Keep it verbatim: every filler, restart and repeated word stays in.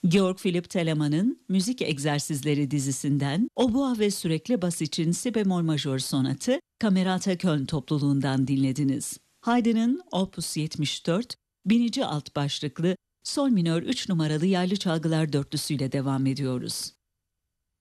Georg Philipp Telemann'ın Müzik Egzersizleri dizisinden Obua ve Sürekli Bas için Si bemol majör sonatı Kamerata Köln topluluğundan dinlediniz. Haydn'ın Opus yetmiş dört, birinci alt başlıklı Sol minör üç numaralı yaylı çalgılar dörtlüsüyle devam ediyoruz.